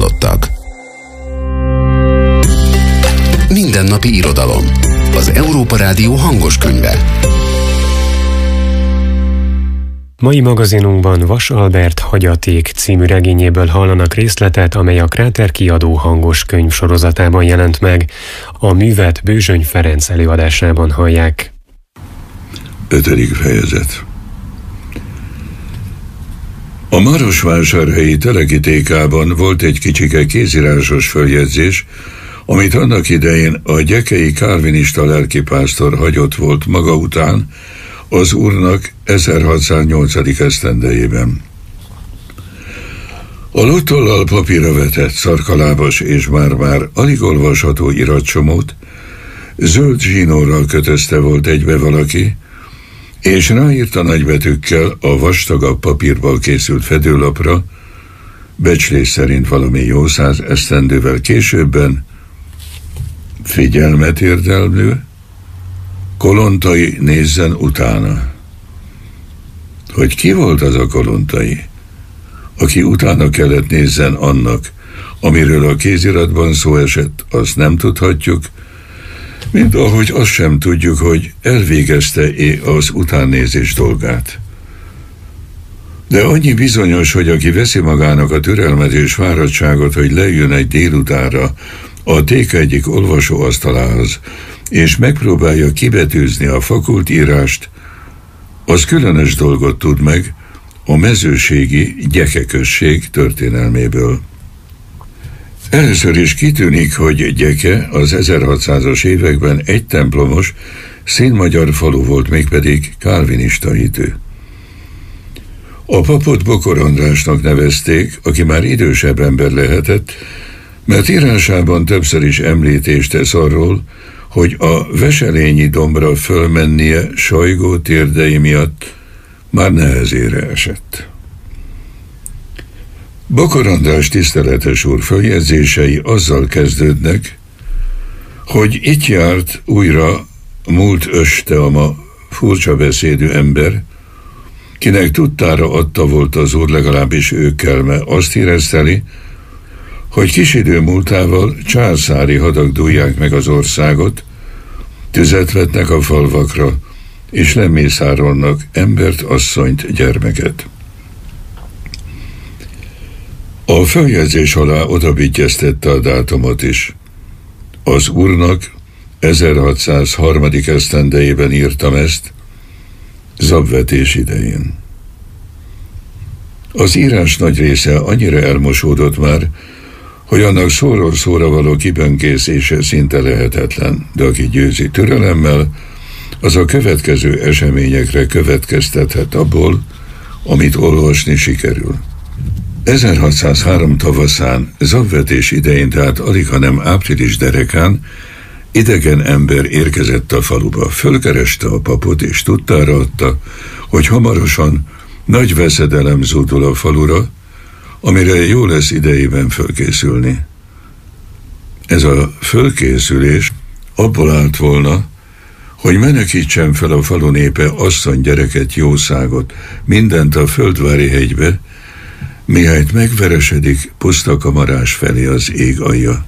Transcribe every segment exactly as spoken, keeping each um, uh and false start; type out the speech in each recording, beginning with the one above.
hallottak. Mindennapi irodalom. Az Európa Rádió hangos könyve. Mai magazinunkban Vas Albert Hagyaték című regényéből hallanak részletet, amely a Kráter kiadó hangos könyv sorozatában jelent meg. A művet Bőzsöny Ferenc előadásában hallják. Ötödik fejezet. A marosvásárhelyi Telekitékában volt egy kicsike kézírásos följegyzés, amit annak idején a gyekei kálvinista lelkipásztor hagyott volt maga után az úrnak ezerhatszáznyolc. esztendejében. A lottollal papírra vetett, szarkalábas és már-már alig olvasható iratcsomót zöld zsinórral kötözte volt egybe valaki, és ráírta nagybetűkkel a vastagabb papírból készült fedőlapra, becslés szerint valami jó száz esztendővel későbben: figyelmet érdemlő, Kolontai nézzen utána. Hogy ki volt az a Kolontai, aki utána kellett nézzen annak, amiről a kéziratban szó esett, azt nem tudhatjuk, mint ahogy azt sem tudjuk, hogy elvégezte-e az utánnézés dolgát. De annyi bizonyos, hogy aki veszi magának a türelmet és fáradtságot, hogy lejjön egy délutánra a téka egyik olvasóasztalához, és megpróbálja kibetűzni a fakult írást, az különös dolgot tud meg a mezőségi Gyeke-község történelméből. Először is kitűnik, hogy Gyeke az ezerhatszázas években egy templomos, szénmagyar falu volt, mégpedig kálvinista hitű. A papot Bokor Andrásnak nevezték, aki már idősebb ember lehetett, mert írásában többször is említést tesz arról, hogy a Veselényi dombra fölmennie sajgó térdei miatt már nehezére esett. Bokor András tiszteletes úr följegyzései azzal kezdődnek, hogy itt járt újra múlt öste a ma furcsa beszédű ember, kinek tudtára adta volt az úr, legalábbis ő kelme azt híreszteli, hogy kis idő múltával császári hadak dúlják meg az országot, tüzet vetnek a falvakra, és lemészárolnak embert, asszonyt, gyermeket. A följegyzés alá odabigyeztette a dátumot is. Az úrnak ezerhatszázhárom. esztendejében írtam ezt, zabvetés idején. Az írás nagy része annyira elmosódott már, hogy annak szóról szóra való kiböngészése szinte lehetetlen, de aki győzi türelemmel, az a következő eseményekre következtethet abból, amit olvasni sikerül. ezerhatszázhárom tavaszán, zabvetés idején, tehát alig, hanem április derekán, idegen ember érkezett a faluba, fölkereste a papot, és tudtára adta, hogy hamarosan nagy veszedelem zúdul a falura, amire jó lesz idejében fölkészülni. Ez a fölkészülés abból állt volna, hogy menekítsen fel a falu népe asszony, gyereket, jószágot, mindent a Földvári hegybe, mihelyt megveresedik puszta kamarás felé az ég alja.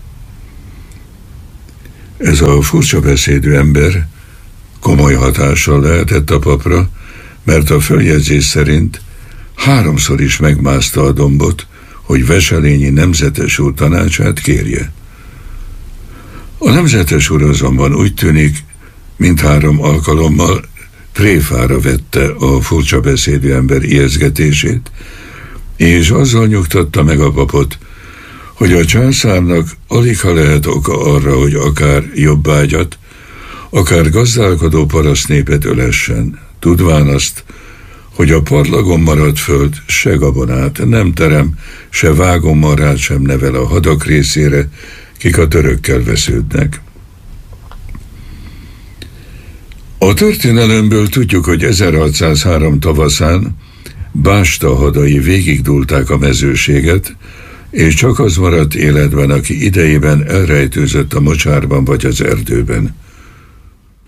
Ez a furcsa beszédű ember komoly hatással lehetett a papra, mert a följegyzés szerint háromszor is megmászta a dombot, hogy Veselényi nemzetes úr tanácsát kérje. A nemzetes úr azonban úgy tűnik, mindhárom alkalommal tréfára vette a furcsa beszédű ember ijesztgetését, és azzal nyugtatta meg a papot, hogy a császárnak aligha lehet oka arra, hogy akár jobbágyat, akár gazdálkodó parasztnépet ölessen, tudván azt, hogy a parlagon maradt föld se gabonát nem terem, se vágommarrát sem nevel a hadak részére, kik a törökkel vesződnek. A történelemből tudjuk, hogy ezerhatszázhárom tavaszán Básta hadai végigdúlták a mezőséget, és csak az maradt életben, aki idejében elrejtőzött a mocsárban vagy az erdőben.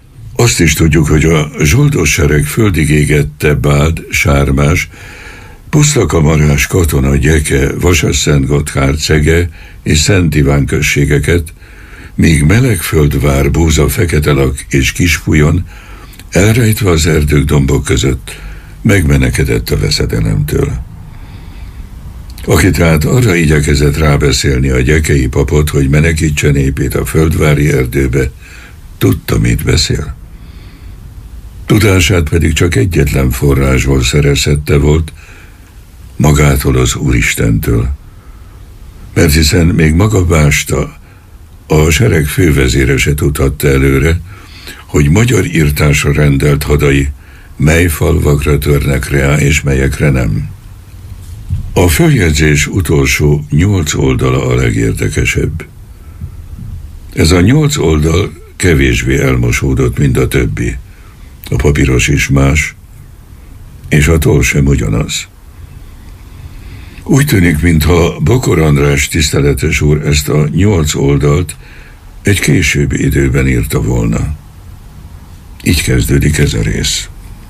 Azt is tudjuk, hogy a zsoldos sereg földig égette Bád, Sármás, Pusztakamarás, Katona, Gyeke, Vasas-Szent Gotthárd, Cege és Szent Iván községeket, míg Melegföldvár, Búza, Feketelak és Kispujon, elrejtve az erdők, dombok között, megmenekedett a veszedelemtől. Aki tehát arra igyekezett rábeszélni a gyekei papot, hogy menekítse népét a földvári erdőbe, tudta, mit beszél. Tudását pedig csak egyetlen forrásból szerezhette volt, magától, az Úristentől. Mert hiszen még maga Básta, a sereg fővezére se tudhatta előre, hogy magyar írtásra rendelt hadai mely falvakra törnek rá, és melyekre nem. A följegyzés utolsó nyolc oldala a legérdekesebb. Ez a nyolc oldal kevésbé elmosódott, mint a többi. A papíros is más, és a toll sem ugyanaz. Úgy tűnik, mintha Bokor András tiszteletes úr ezt a nyolc oldalt egy későbbi időben írta volna. Így kezdődik ez a rész.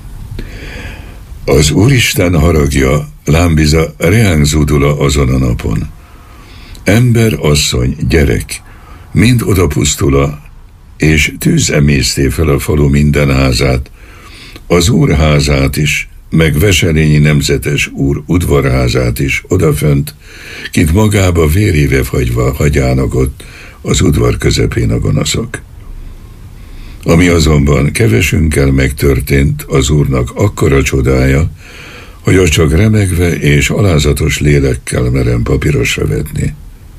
Az Úristen haragja lámbiza reánk zúdula azon a napon. Ember, asszony, gyerek, mind odapusztula, és tűz emészté fel a falu minden házát, az úr házát is, meg Veselényi nemzetes úr udvarházát is odafönt, kit magába véréve fagyva hagyának ott az udvar közepén a gonoszok. Ami azonban kevesünkkel megtörtént, az úrnak akkora csodája, hogy azt csak remegve és alázatos lélekkel merem papírosra vetni.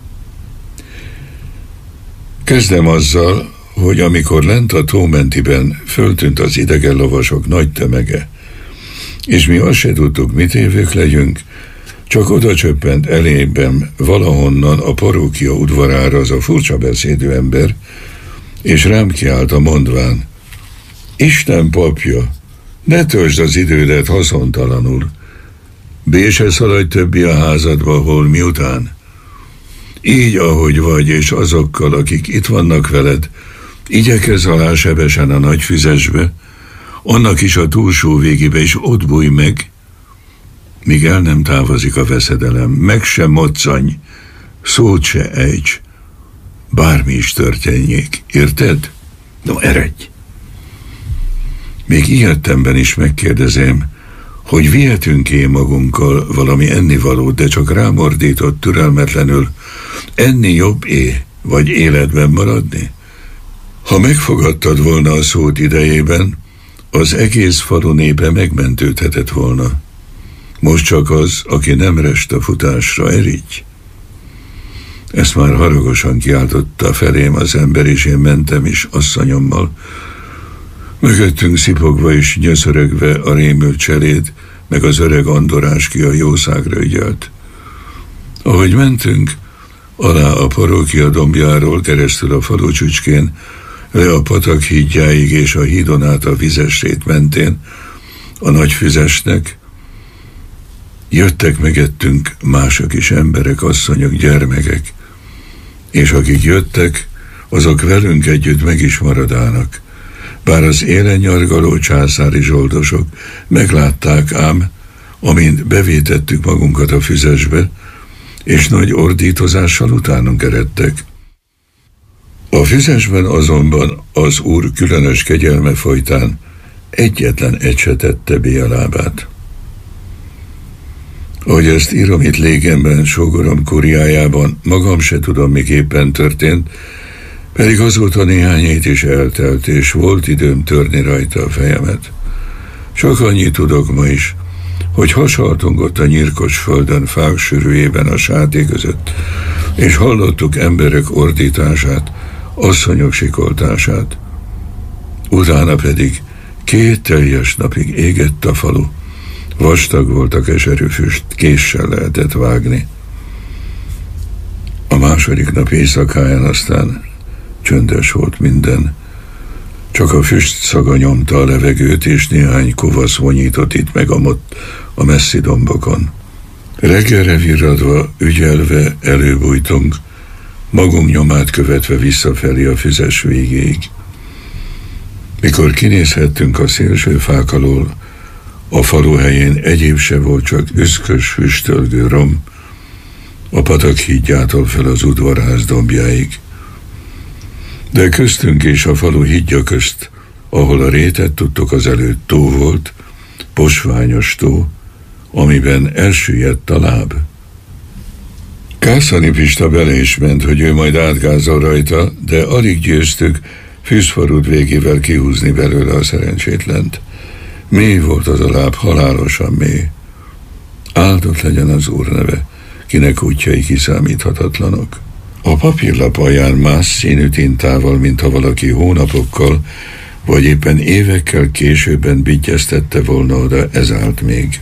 Kezdem azzal, hogy amikor lent a tómentiben föltűnt az idegen lovasok nagy tömege, és mi azt se tudtuk, mit évők legyünk, csak oda csöppent elében valahonnan a parókia udvarára az a furcsa beszédű ember, és rám kiállt mondván: Isten papja, ne töltsd az idődet haszontalanul, bé se szaladj többi a házadba, hol miután. Így, ahogy vagy, és azokkal, akik itt vannak veled, igyekezz alá sebesen a nagy füzesbe, annak is a túlsó végébe, és ott bújj meg, míg el nem távozik a veszedelem, meg sem moccanj, szót se ejts, bármi is történjék, érted? No, eredj! Még ilyetemben is megkérdezem, hogy vihetünk-e magunkkal valami ennivalót, de csak rámordított türelmetlenül, enni jobb-é, vagy életben maradni? Ha megfogadtad volna a szót idejében, az egész falu népe megmentődhetett volna. Most csak az, aki nem rest a futásra, erigy. Ezt már haragosan kiáltotta felém az ember, és én mentem is asszonyommal. Mögöttünk szipogva és nyöszörögve a rémült cseléd, meg az öreg Andorás, ki a jószágra ügyelt. Ahogy mentünk, alá a parókia dombjáról, keresztül a falu csücskén, le a patak hídjáig és a hídon át a vizesrét mentén, a nagy füzesnek, jöttek megettünk mások is, emberek, asszonyok, gyermekek, és akik jöttek, azok velünk együtt meg is maradának. Bár az élen nyargaló császári zsoldosok meglátták ám, amint bevétettük magunkat a füzesbe, és nagy ordítozással utánunk eredtek. A füzesben azonban az úr különös kegyelme folytán egyetlen egy se tette bé a lábát. Ahogy ezt írom itt légemben, sógorom kuriájában, magam se tudom, miképpen történt, pedig azóta néhány hét is eltelt, és volt időm törni rajta a fejemet. Csak annyit tudok ma is, hogy hasaltongott a nyírkos földön fák sűrűjében a sáté között, és hallottuk emberek ordítását, asszonyok sikoltását. Utána pedig két teljes napig égett a falu, vastag volt a keserű füst, késsel lehetett vágni. A második nap éjszakáján aztán csöndes volt minden, csak a füst szaga nyomta a levegőt, és néhány kovasz vonyított itt meg amott a messzi dombokon. Reggelre virradva, ügyelve előbújtunk, magunk nyomát követve visszafelé a füzes végéig. Mikor kinézhettünk a szélső fák alól, A falu helyén egyéb se volt, csak üszkös, füstölgő rom, a patak hídjától fel az udvarház dombjáig. De köztünk és a falu hídja közt, ahol a rétet tudtok az előtt tó volt, posványos tó, amiben elsüllyedt a láb. Kászani Pista bele is ment, hogy ő majd átgázol rajta, de alig győztük fűzfarút végével kihúzni belőle a szerencsétlent. Mély volt az a láb, halálosan mély. Áldott legyen az Úr neve, kinek útjai kiszámíthatatlanok. A papírlap alján más színű tintával, mintha valaki hónapokkal, vagy éppen évekkel későbben bigyeztette volna oda, ez állt még.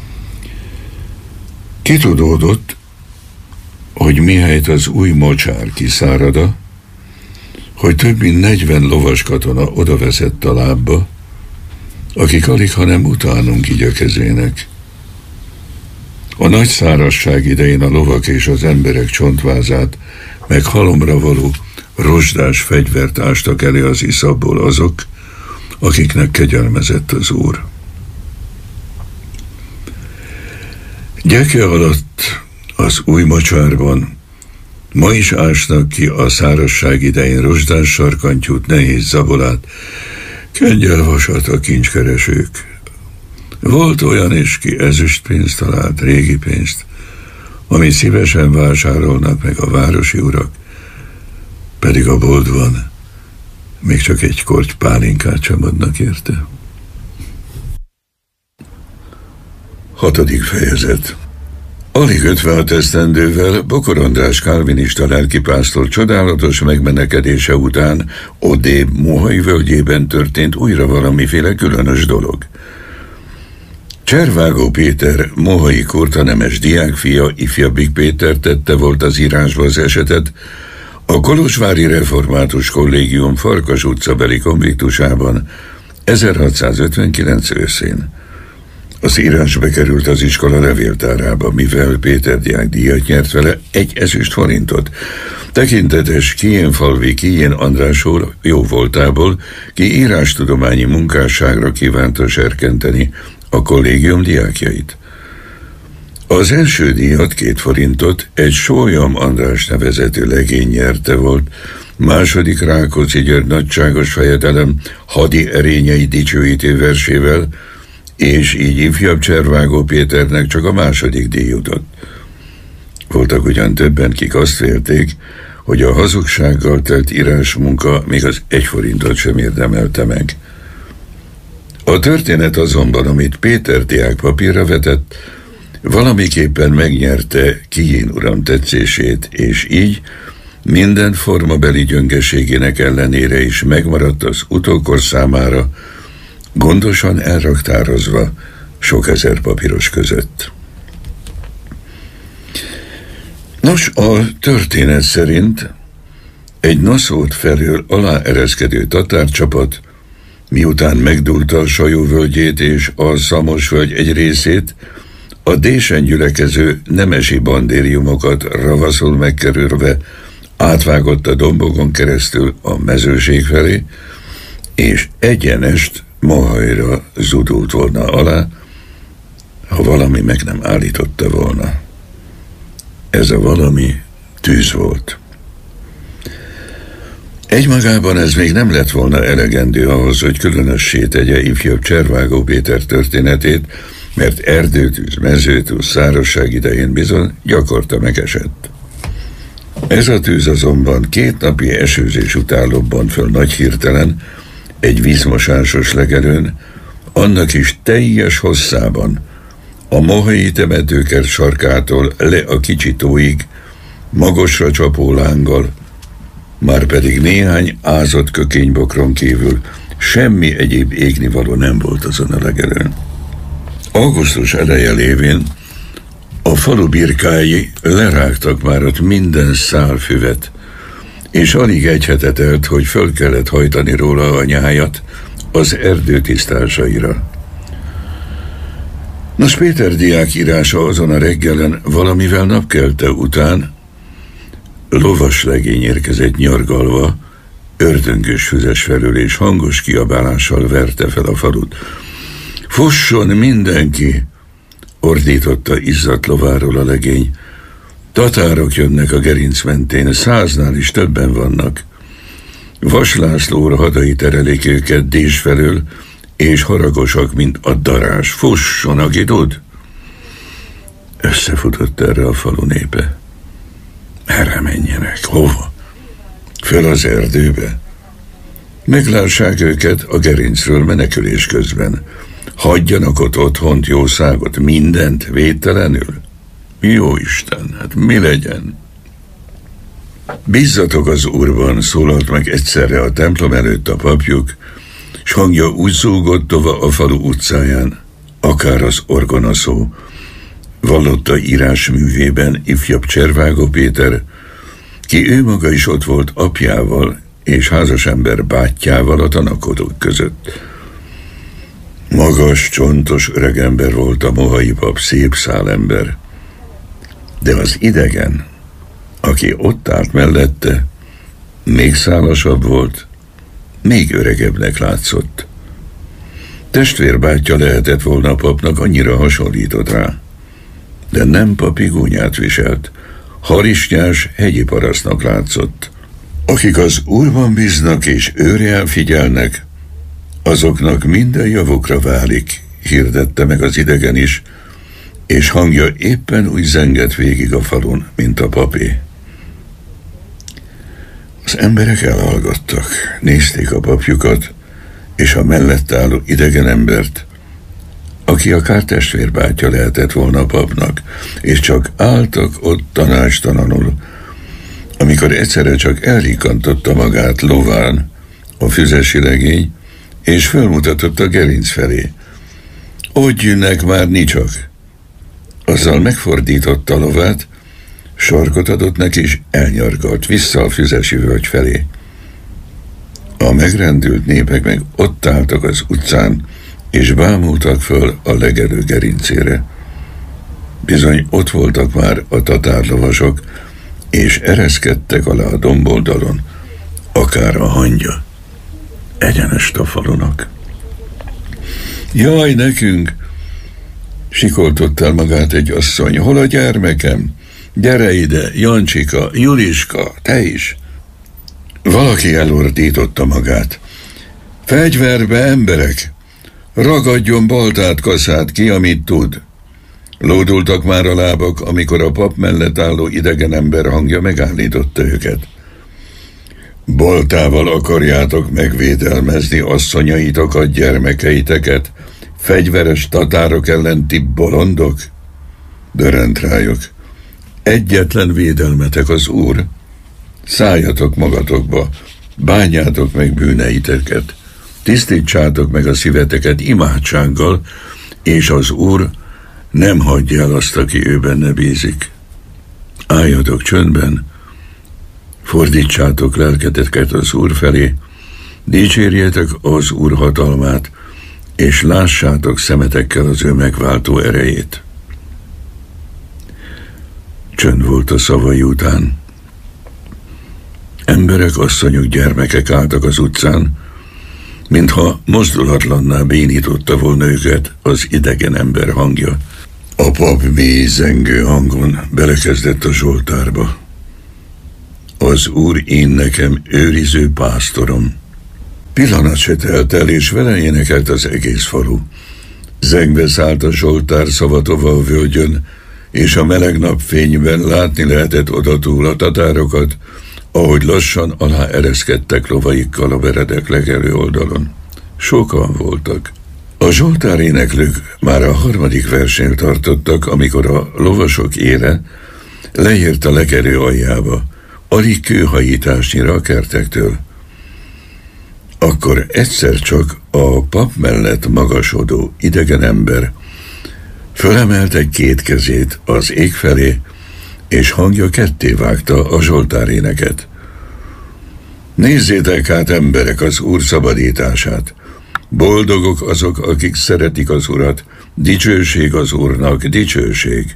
Kitudódott, hogy mihelyt az új mocsár kiszárada, hogy több mint negyven lovas katona odaveszett a lábba, akik alig, hanem utánunk igyekezének. A nagy szárazság idején a lovak és az emberek csontvázát, meg halomra való rozsdás fegyvert ástak elé az iszapból azok, akiknek kegyelmezett az Úr. Gyeke alatt az új mocsárban ma is ásnak ki a szárazság idején rozsdás sarkantyút, nehéz zabolát, kengyelvasat a kincskeresők. Volt olyan is, ki ezüstpénzt talált, régi pénzt, amit szívesen vásárolnak meg a városi urak, pedig a boltban még csak egy korty pálinkát sem adnak érte. Hatodik fejezet. Alig ötvenhat esztendővel Bokor András kálvinista lelkipásztor csodálatos megmenekedése után odébb Mohai völgyében történt újra valamiféle különös dolog. Cservágó Péter, mohai kurtanemes diákfia, ifjabbik Péter tette volt az írásba az esetet, a kolozsvári református kollégium Farkas utcabeli konviktusában ezerhatszázötvenkilenc őszén. Az írás bekerült az iskola levéltárába, mivel Péter diák díjat nyert vele, egy ezüst forintot. Tekintetes Kijén-falvi Kijén András úr jó voltából, ki írástudományi munkásságra kívánta serkenteni a kollégium diákjait. Az első díjat, két forintot, egy Sólyom András nevezetű legény nyerte volt, második Rákóczi György nagyságos fejedelem hadi erényei dicsőítő versével, és így ifjabb Cservágó Péternek csak a második díj jutott. Voltak ugyan többen, kik azt vélték, hogy a hazugsággal telt írásmunka még az egy forintot sem érdemelte meg. A történet azonban, amit Péter diák papírra vetett, valamiképpen megnyerte Kijén uram tetszését, és így minden formabeli gyöngeségének ellenére is megmaradt az utókor számára, gondosan elraktározva sok ezer papíros között. Nos, a történet szerint egy Naszód felől aláereszkedő tatárcsapat, miután megdúlta a Sajó völgyét és a Szamos völgy egy részét, a désen gyülekező nemesi bandériumokat ravaszul megkerülve átvágott a dombokon keresztül a mezőség felé, és egyenest Mohajra zudult volna alá, ha valami meg nem állította volna. Ez a valami tűz volt. Egymagában ez még nem lett volna elegendő ahhoz, hogy különössé tegye ifjabb Cservágó Péter történetét, mert erdőtűz, mezőtűz, szárazság idején bizony gyakorta megesett. Ez a tűz azonban két napi esőzés után lobbant föl nagy hirtelen, egy vízmosásos legelőn, annak is teljes hosszában, a mohai temetőkert sarkától le a kicsi tóig, magasra csapó lánggal, már pedig néhány ázott kökénybokron kívül semmi egyéb égnivaló nem volt azon a legelőn. Augusztus eleje lévén a falu birkái lerágtak már ott minden szál füvet, és alig egy hete telt, hogy föl kellett hajtani róla a nyájat az erdő tisztásaira. Nos, Péter diák írása azon a reggelen valamivel napkelte után lovas legény érkezett nyargalva, ördöngös füzes felől és hangos kiabálással verte fel a falut. Fusson mindenki, ordította izzadt lováról a legény. Tatárok jönnek a gerinc mentén, száznál is többen vannak. Vas László hadai terelik őket Dézs felől, és haragosak, mint a darázs. Fusson, aki tud! Összefutott erre a falu népe. Merre menjenek? Hova? Föl az erdőbe. Meglássák őket a gerincről menekülés közben. Hagyjanak ott otthont, jószágot, mindent védtelenül. Jó Isten, hát mi legyen? Bízzatok az Úrban, szólalt meg egyszerre a templom előtt a papjuk, s hangja úgy zúgott tova a falu utcáján, akár az orgonaszó, vallotta írásművében ifjabb Cservágó Péter, ki ő maga is ott volt apjával és házasember bátyjával a tanakodók között. Magas, csontos öregember volt a mohai pap, szép szálember, de az idegen, aki ott állt mellette, még szálasabb volt, még öregebbnek látszott. Testvérbátyja lehetett volna a papnak, annyira hasonlított rá, de nem papi gúnyát viselt, harisnyás hegyi parasztnak látszott. Akik az Úrban bíznak és őre elfigyelnek, azoknak minden javukra válik, hirdette meg az idegen is, és hangja éppen úgy zengett végig a falun, mint a papé. Az emberek elhallgattak, nézték a papjukat, és a mellett álló idegen embert, aki akár testvérbátyja lehetett volna a papnak, és csak álltak ott tanácstalanul, amikor egyszerre csak elrikantotta magát lován a füzesi legény, és fölmutatott a gerinc felé. Ott jönnek már nicsak. Azzal megfordította a lovát, sarkot adott neki, és elnyargalt vissza a füzesi völgy felé. A megrendült népek meg ott álltak az utcán, és bámultak föl a legelő gerincére. Bizony ott voltak már a tatárlovasok, és ereszkedtek alá a domboldalon, akár a hangya, egyenest a falunak. Jaj, nekünk! Sikoltott el magát egy asszony. Hol a gyermekem? Gyere ide, Jancsika, Juliska, te is! Valaki elordította magát. Fegyverbe, emberek! Ragadjon baltát, kaszát ki, amit tud! Lódultak már a lábak, amikor a pap mellett álló idegen ember hangja megállította őket. Baltával akarjátok megvédelmezni asszonyaitokat, gyermekeiteket, fegyveres tatárok ellen ti bolondok? Dörrent rájuk. Egyetlen védelmetek az Úr. Szálljatok magatokba, bánjátok meg bűneiteket, tisztítsátok meg a szíveteket imádsággal, és az Úr nem hagyja el azt, aki ő benne bízik. Álljatok csöndben, fordítsátok lelketeket az Úr felé, dicsérjétek az Úr hatalmát, és lássátok szemetekkel az ő megváltó erejét. Csönd volt a szavai után. Emberek, asszonyok, gyermekek álltak az utcán, mintha mozdulatlanná bénította volna őket az idegen ember hangja. A pap mély zengő hangon belekezdett a zsoltárba. Az Úr én nekem őriző pásztorom. Pillanat se telt el, és vele énekelt az egész falu. Zengve szállt a zsoltár szavatova a völgyön, és a meleg napfényben látni lehetett odatúl a tatárokat, ahogy lassan alá ereszkedtek lovaikkal a veredek legelő oldalon. Sokan voltak. A zsoltár éneklők már a harmadik versnél tartottak, amikor a lovasok ére leért a legelő aljába, alig kőhajításnyira a kertektől. Akkor egyszer csak a pap mellett magasodó idegen ember fölemelte két kezét az ég felé, és hangja ketté vágta a zsoltár éneket. Nézzétek hát, emberek, az Úr szabadítását! Boldogok azok, akik szeretik az Urat, dicsőség az Úrnak, dicsőség!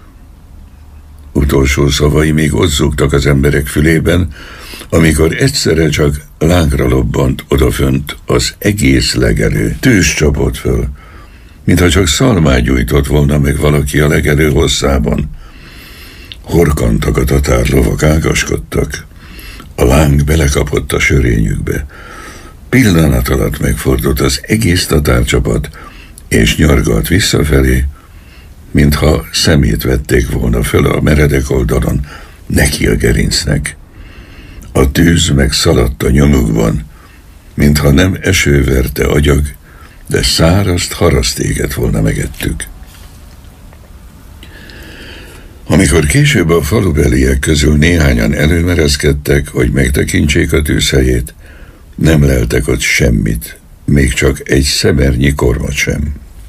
Utolsó szavai még ott zúgtak az emberek fülében, amikor egyszerre csak lángra lobbant odafönt az egész legelő. Tűz csapott föl. mintha csak szalmát gyújtott volna meg valaki a legelő hosszában. Horkantak a tatár lovak, ágaskodtak. A láng belekapott a sörényükbe. Pillanat alatt megfordult az egész tatárcsapat, és nyargalt visszafelé, mintha szemét vették volna föl a meredek oldalon, neki a gerincnek. A tűz megszaladt a nyomukban, mintha nem eső verte agyag, de szárazt harasztéget volna megettük. Amikor később a falubeliek közül néhányan előmereszkedtek, hogy megtekintsék a tűzhelyét, nem leltek ott semmit, még csak egy szemernyi kormat sem.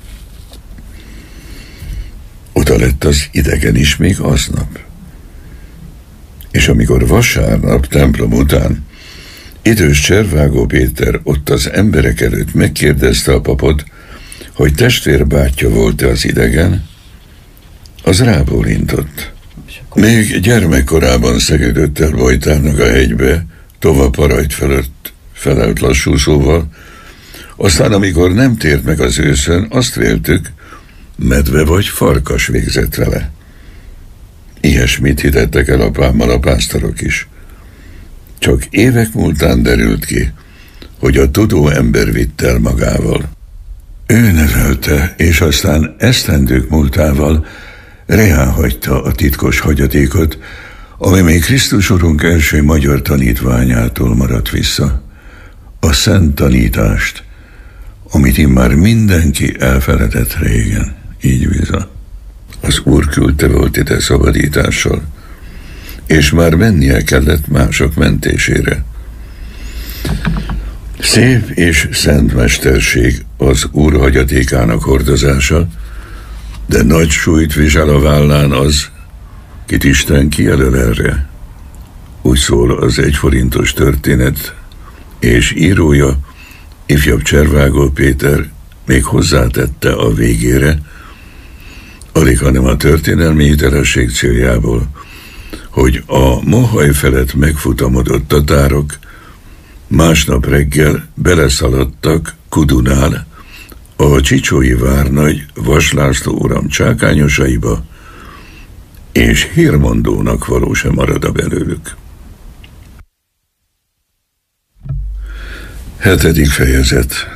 Oda lett az idegen is még aznap. És amikor vasárnap templom után idős Cservágó Péter ott az emberek előtt megkérdezte a papot, hogy testvérbátyja volt-e az idegen, az rábólintott. Még gyermekkorában szegődött el Bojtárnak a hegybe, Tova Parajt felett felelt lassú szóval, aztán amikor nem tért meg az őszön, azt véltük, medve vagy farkas végzett vele. Ilyesmit hitettek el apámmal a pásztorok is. Csak évek múltán derült ki, hogy a tudó ember vitt el magával. Ő nevelte, és aztán esztendők múltával reán hagyta a titkos hagyatékot, ami még Krisztus Urunk első magyar tanítványától maradt vissza. A szent tanítást, amit immár mindenki elfeledett régen. Így biza. Az Úr küldte volt ide szabadítással, és már mennie kellett mások mentésére. Szép és szent mesterség az Úr hagyatékának hordozása, de nagy súlyt visel a vállán az, kit Isten kijelöl erre. Úgy szól az egyforintos történet, és írója, ifjabb Cservágó Péter még hozzátette a végére, alig hanem a történelmi hitelesség céljából, hogy a mohaj felett megfutamodott tatárok másnap reggel beleszaladtak Kudunál, a csicsói várnagy Vas László uram csákányosaiba, és hírmondónak való sem marad a belőlük. Hetedik fejezet.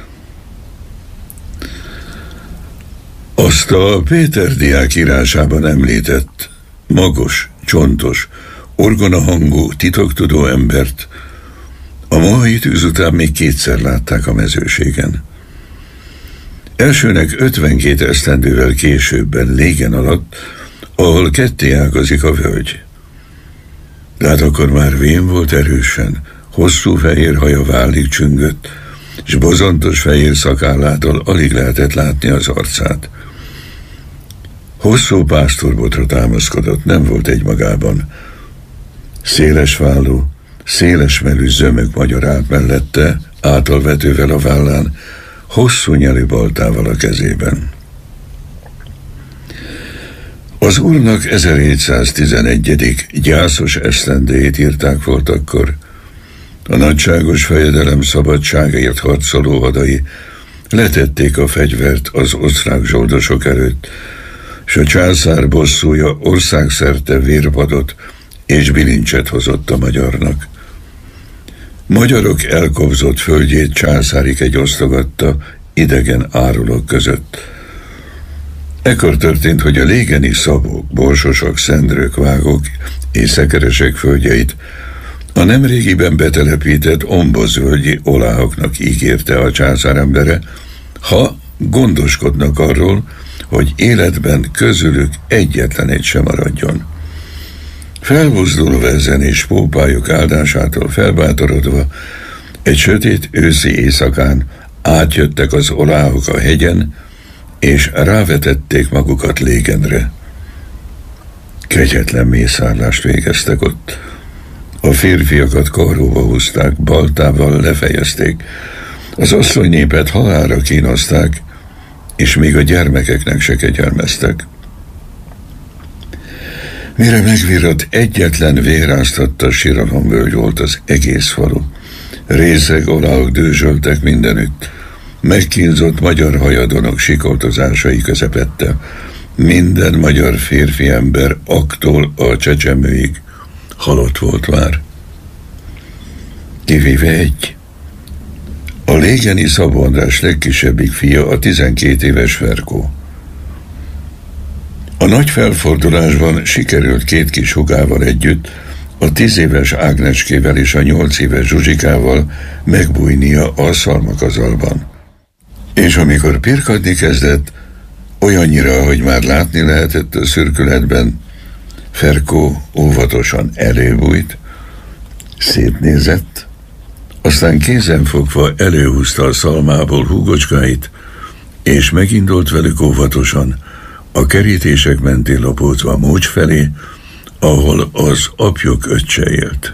Azt a Péter diák írásában említett, magos, csontos, orgonahangú, titoktudó embert a mohai tűz után még kétszer látták a mezőségen. Elsőnek ötvenkét esztendővel későbben Légen alatt, ahol ketté ágazik a völgy. De hát akkor már vén volt erősen, hosszú fehér haja vállig csüngött, és bozontos fehér szakállától alig lehetett látni az arcát. Hosszú pásztorbotra támaszkodott, nem volt egymagában. Széles vállú, széles mellű zömök magyarált mellette, átalvetővel a vállán, hosszú nyelű baltával a kezében. Az Úrnak ezerhétszáztizenegyedik gyászos esztendejét írták volt akkor. A nagyságos fejedelem szabadságért harcoló hadai letették a fegyvert az osztrák zsoldosok előtt, s a császár bosszúja országszerte vérpadot és bilincset hozott a magyarnak. Magyarok elkobzott földjét császárik osztogatta idegen árulók között. Ekkor történt, hogy a légeni szabók, borsosok, szendrők, vágók és szekeresek földjeit a nemrégiben betelepített ombozvölgyi oláhoknak ígérte a császárembere, ha gondoskodnak arról, hogy életben közülük egyetlen egy sem maradjon. Felbuzdulva ezen és pópájuk áldásától felbátorodva, egy sötét őszi éjszakán átjöttek az oláhok a hegyen, és rávetették magukat Légenre. Kegyetlen mészárlást végeztek ott. A férfiakat karróba húzták, baltával lefejezték, az asszonynépet halálra kínozták, és még a gyermekeknek se kegyelmeztek. Mire megvirrott, egyetlen véráztatta síralomvölgy volt az egész falu. Részeg oláhok dőzsöltek mindenütt, megkínzott magyar hajadonok sikoltozásai közepette minden magyar férfi ember aktól a csecsemőig halott volt már. Kivéve egy. A légeni Szabó András legkisebbik fia, a tizenkét éves Ferkó. A nagy felfordulásban sikerült két kis hugával együtt, a tíz éves Ágneskével és a nyolc éves Zsuzsikával megbújnia a szalmakazalban. És amikor pirkadni kezdett, olyannyira, hogy már látni lehetett a szürkületben, Ferkó óvatosan előbújt, szétnézett, aztán kézenfogva előhúzta a szalmából húgocskáit, és megindult velük óvatosan, a kerítések mentén lopózva Mócs felé, ahol az apjuk öccse élt.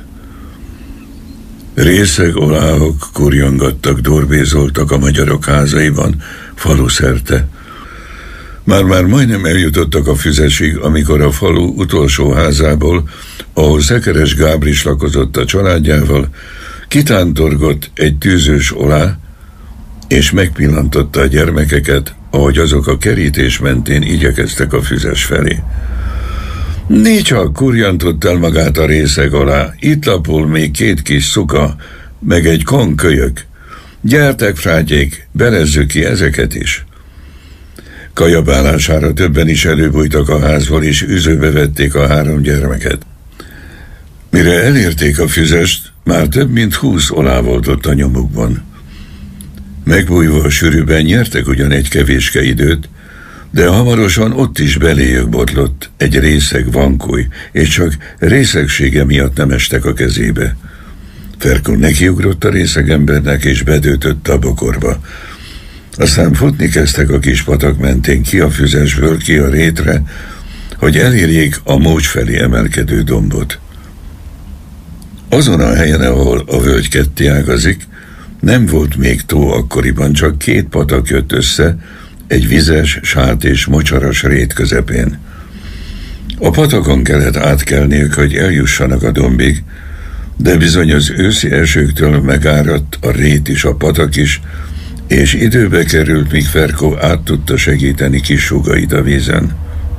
Részeg oláhok kurjongattak, dorbézoltak a magyarok házaiban, falu szerte. Már-már majdnem eljutottak a Füzesig, amikor a falu utolsó házából, ahol Szekeres Gábris lakozott a családjával, kitántorgott egy tűzős olá, és megpillantotta a gyermekeket, ahogy azok a kerítés mentén igyekeztek a Füzes felé. Né csak, kurjantott el magát a részeg alá, itt lapul még két kis szuka, meg egy konkölyök. Gyertek, frátyék, belezzük ki ezeket is. Kajabálására többen is előbújtak a házból, és üzőbe vették a három gyermeket. Mire elérték a Füzest, már több mint húsz olá volt ott a nyomukban. Megbújva a sűrűben nyertek ugyan egy kevéske időt, de hamarosan ott is beléjük botlott egy részeg vankúj, és csak részegsége miatt nem estek a kezébe. Ferkó nekiugrott a részeg embernek, és bedőtött a bokorba. Aztán futni kezdtek a kis patak mentén ki a Füzesből, ki a rétre, hogy elérjék a Mócs felé emelkedő dombot. Azon a helyen, ahol a völgy ketté ágazik, nem volt még tó akkoriban, csak két patak jött össze, egy vizes, sát és mocsaras rét közepén. A patakon kellett átkelniük, hogy eljussanak a dombig, de bizony az őszi esőktől megáradt a rét is, a patak is, és időbe került, míg Ferkó át tudta segíteni kis húgait a vízen.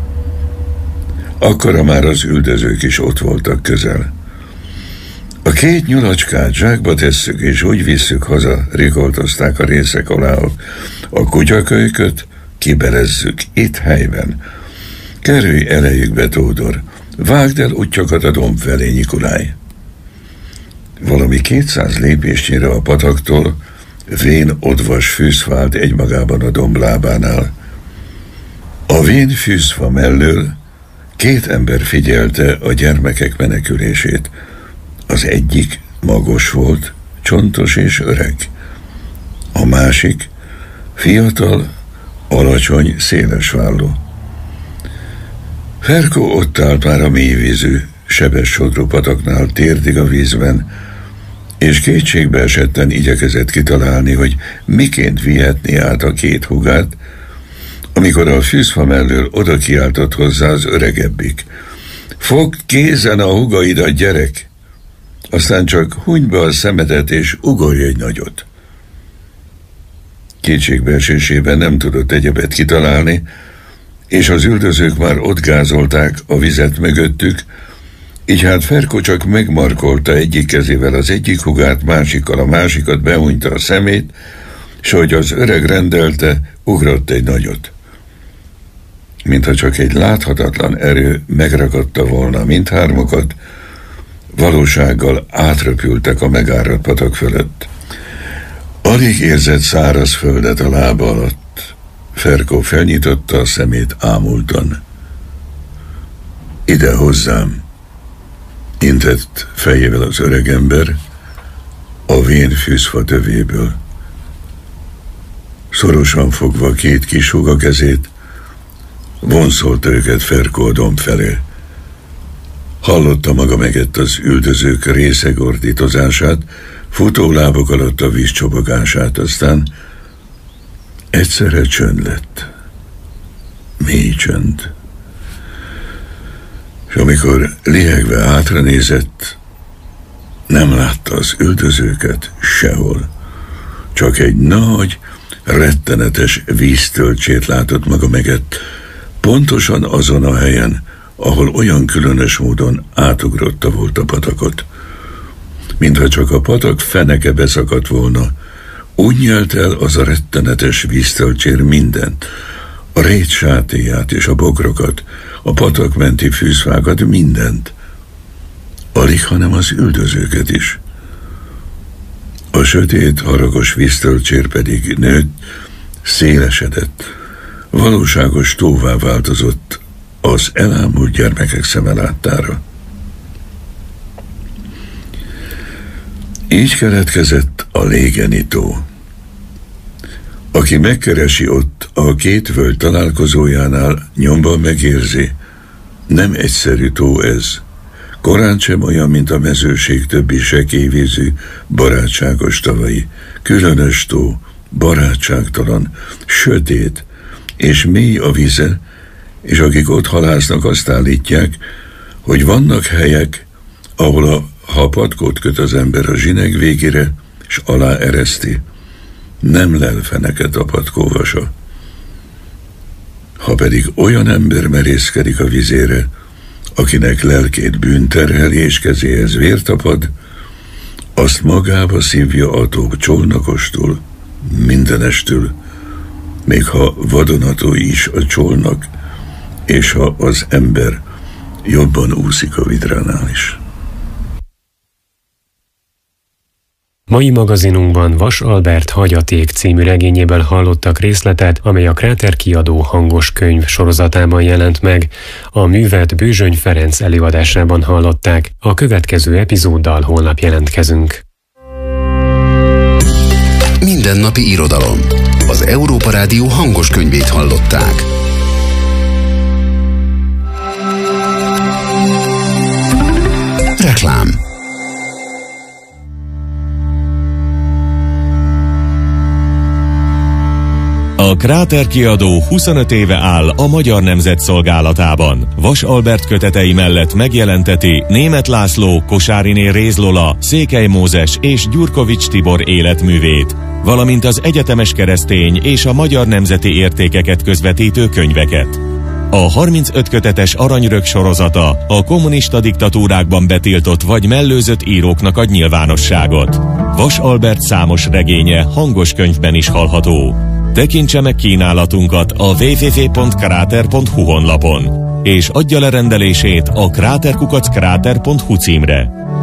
Akkora már az üldözők is ott voltak közel. A két nyulacskát zsákba tesszük, és úgy visszük haza, rikoltozták a részek alá. A kutyakölyköt kibelezzük itt helyben. Kerülj elejükbe, Tódor, vágd el útjakat a domb felé, Nyikulaj. Valami kétszáz lépésnyire a pataktól vén odvas fűsz vált egymagában a domb lábánál. A vén fűszfa mellől két ember figyelte a gyermekek menekülését. Az egyik magos volt, csontos és öreg. A másik fiatal, alacsony, szélesvállú. Ferkó ott állt már a mélyvízű, sebes sodró pataknál térdig a vízben, és kétségbe esetten igyekezett kitalálni, hogy miként vihetné át a két húgát, amikor a fűzfa mellől oda kiáltott hozzá az öregebbik. Fogd kézen a húgaidat, gyerek! Aztán csak hunyd be a szemedet, és ugorj egy nagyot. Kétségbeesésében nem tudott egyebet kitalálni, és az üldözők már ott gázolták a vizet mögöttük, így hát Ferkó csak megmarkolta egyik kezével az egyik húgát, másikkal a másikat, behunyta a szemét, s ahogy az öreg rendelte, ugrott egy nagyot. Mintha csak egy láthatatlan erő megragadta volna mindhármukat, valósággal átröpültek a megáradt patak fölött. Alig érzett száraz földet a lába alatt. Ferkó felnyitotta a szemét ámultan. Ide hozzám, intett fejével az öregember a vén fűzfa tövéből. Szorosan fogva két kis húga kezét, vonszolta őket Ferkó a domb felé. Hallotta maga megett az üldözők részeg ordítozását, futólábok alatt a víz csobogását, aztán egyszerre csönd lett. Mély csönd. És amikor lihegve hátranézett, nem látta az üldözőket sehol. Csak egy nagy, rettenetes víztölcsét látott maga megett, pontosan azon a helyen, ahol olyan különös módon átugrotta volt a patakot. Mintha csak a patak feneke beszakadt volna, úgy nyelt el az a rettenetes víztölcsér mindent, a rét sátéját és a bokrokat, a patak menti fűszfákat, mindent. Alig, hanem az üldözőket is. A sötét, haragos víztölcsér pedig nőtt, szélesedett, valóságos tóvá változott az elámult gyermekek szeme láttára. Így keletkezett a Légeni tó. Aki megkeresi ott a két völgy találkozójánál, nyomban megérzi, nem egyszerű tó ez, korán sem olyan, mint a mezőség többi sekélyvízű, barátságos tavai, különös tó, barátságtalan, sötét és mély a vize, és akik ott halásznak, azt állítják, hogy vannak helyek, ahol a, ha patkót köt az ember a zsineg végére, és alá ereszti, nem lel feneket a patkóvasa. Ha pedig olyan ember merészkedik a vizére, akinek lelkét bűn terheli és kezéhez vér tapad, azt magába szívja a tó csolnakostól, mindenestől, még ha vadonatúj is a csolnak, és ha az ember jobban úszik a vidránál is. Mai magazinunkban Vas Albert Hagyaték című regényéből hallottak részletet, amely a Kráter kiadó hangos könyv sorozatában jelent meg. A művet Bőzsöny Ferenc előadásában hallották. A következő epizóddal holnap jelentkezünk. Mindennapi irodalom. Az Európa Rádió hangos könyvét hallották. Reklám. A Kráter kiadó huszonöt éve áll a Magyar Nemzet szolgálatában. Vas Albert kötetei mellett megjelenteti Németh László, Kosáriné Réz Lola, Székely Mózes és Gyurkovics Tibor életművét, valamint az egyetemes keresztény és a magyar nemzeti értékeket közvetítő könyveket. A harmincöt kötetes Aranyrög sorozata a kommunista diktatúrákban betiltott vagy mellőzött íróknak ad nyilvánosságot. Vas Albert számos regénye hangos könyvben is hallható. Tekintse meg kínálatunkat a double-u double-u double-u pont kráter pont hu honlapon, és adja le rendelését a kráterkukac kráter pont hu címre.